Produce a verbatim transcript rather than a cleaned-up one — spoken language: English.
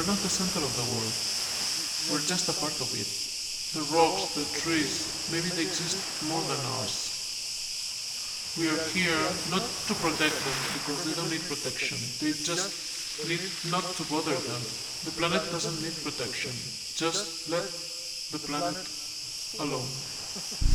We're not the center of the world. We're just a part of it. The rocks, the trees, maybe they exist more than us. We are here not to protect them because they don't need protection. They just need not to bother them. The planet doesn't need protection. Just let the planet alone.